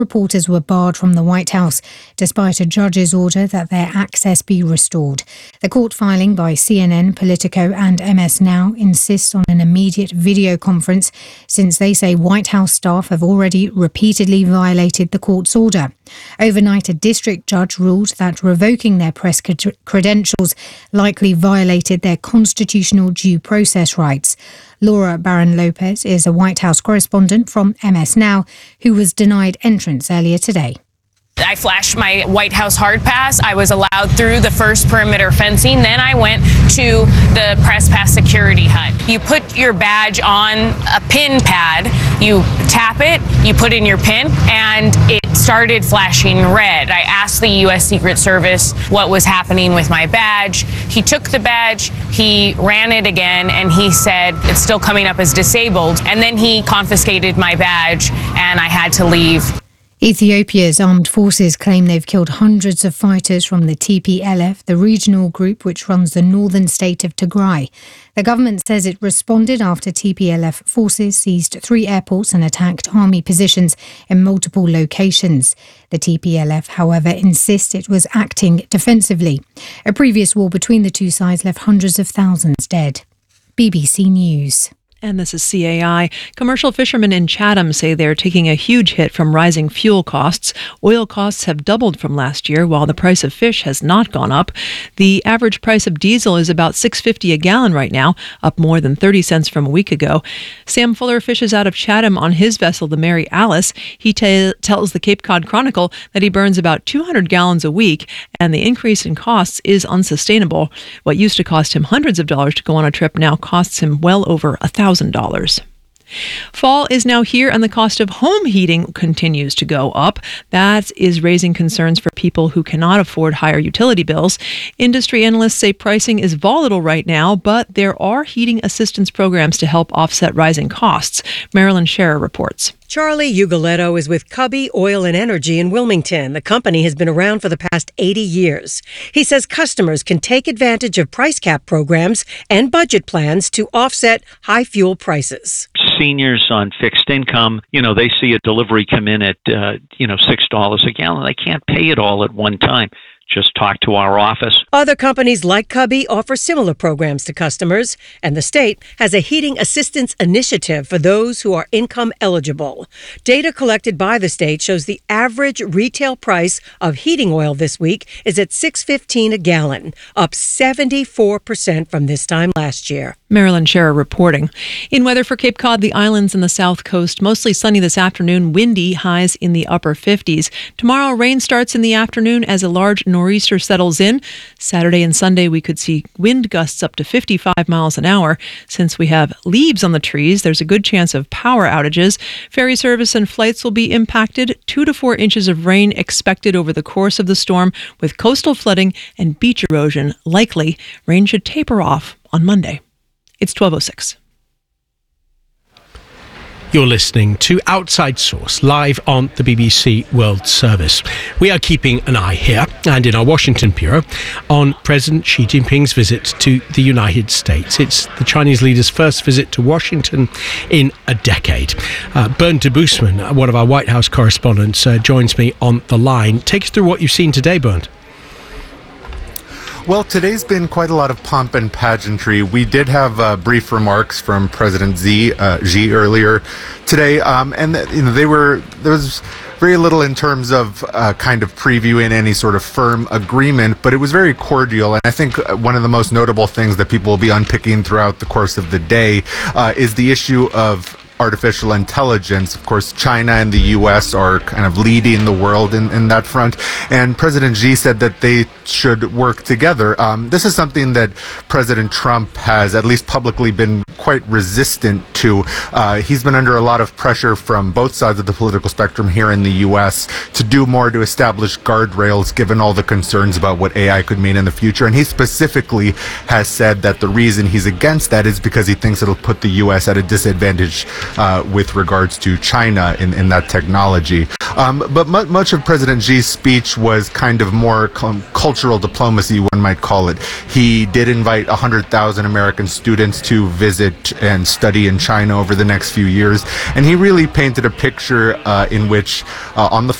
reporters were barred from the White House, despite a judge's order that their access be restored. The court filing by CNN, Politico and MS Now insists on an immediate video conference, since they say White House staff have already repeatedly violated the court's order. Overnight, a district judge ruled that revoking their press credentials likely violated their constitutional due process rights. Laura Barron-Lopez is a White House correspondent from MS Now, who was denied entrance earlier today. I flashed my White House hard pass. I was allowed through the first perimeter fencing. Then I went to the press pass security hut. You put your badge on a pin pad, you tap it, you put in your pin, and it started flashing red. I asked the U.S. Secret Service what was happening with my badge. He took the badge, he ran it again, and he said it's still coming up as disabled. And then he confiscated my badge, and I had to leave. Ethiopia's armed forces claim they've killed hundreds of fighters from the TPLF, the regional group which runs the northern state of Tigray. The government says it responded after TPLF forces seized 3 airports and attacked army positions in multiple locations. The TPLF, however, insists it was acting defensively. A previous war between the two sides left hundreds of thousands dead. BBC News. And this is CAI. Commercial fishermen in Chatham say they're taking a huge hit from rising fuel costs. Oil costs have doubled from last year, while the price of fish has not gone up. The average price of diesel is about $6.50 a gallon right now, up more than 30 cents from a week ago. Sam Fuller fishes out of Chatham on his vessel, the Mary Alice. He tells the Cape Cod Chronicle that he burns about 200 gallons a week, and the increase in costs is unsustainable. What used to cost him hundreds of dollars to go on a trip now costs him well over $1,000. Fall is now here, and the cost of home heating continues to go up. That is raising concerns for people who cannot afford higher utility bills. Industry analysts say pricing is volatile right now, but there are heating assistance programs to help offset rising costs. Marilyn Scherer reports. Charlie Ugoletto is with Cubby Oil and Energy in Wilmington. The company has been around for the past 80 years. He says customers can take advantage of price cap programs and budget plans to offset high fuel prices. Seniors on fixed income, they see a delivery come in at, $6 a gallon. They can't pay it all at one time. Just talk to our office. Other companies like Cubby offer similar programs to customers, and the state has a heating assistance initiative for those who are income eligible. Data collected by the state shows the average retail price of heating oil this week is at $6.15 a gallon, up 74% from this time last year. Marilyn Scherer reporting. In weather for Cape Cod, the islands and the south coast, mostly sunny this afternoon, windy, highs in the upper 50s. Tomorrow, rain starts in the afternoon as a large nor'easter settles in. Saturday and Sunday, we could see wind gusts up to 55 miles an hour. Since we have leaves on the trees, there's a good chance of power outages. Ferry service and flights will be impacted. 2 to 4 inches of rain expected over the course of the storm, with coastal flooding and beach erosion likely. Rain should taper off on Monday. It's 12:06. You're listening to Outside Source, live on the BBC World Service. We are keeping an eye here and in our Washington bureau on President Xi Jinping's visit to the United States. It's the Chinese leader's first visit to Washington in a decade. Bernd Debusmann, one of our White House correspondents, joins me on the line. Take us through what you've seen today, Bernd. Well, today's been quite a lot of pomp and pageantry. We did have brief remarks from President Xi earlier today, and there was very little in terms of kind of previewing any sort of firm agreement, but it was very cordial. And I think one of the most notable things that people will be unpicking throughout the course of the day is the issue of artificial intelligence. Of course, China and the U.S. are kind of leading the world in that front. And President Xi said that they should work together. This is something that President Trump has at least publicly been quite resistant to. He's been under a lot of pressure from both sides of the political spectrum here in the U.S. to do more to establish guardrails, given all the concerns about what AI could mean in the future. And he specifically has said that the reason he's against that is because he thinks it'll put the U.S. at a disadvantage with regards to China in that technology. But much of President Xi's speech was kind of more cultural diplomacy, one might call it. He did invite 100,000 American students to visit and study in China over the next few years, and he really painted a picture in which on the